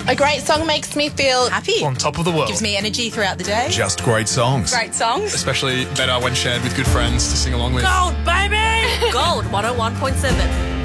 A great song makes me feel Happy. On top of the world. Gives me energy throughout the day. Just great songs. Great songs. Especially better when shared with good friends to sing along with. Gold, baby! Gold 101.7.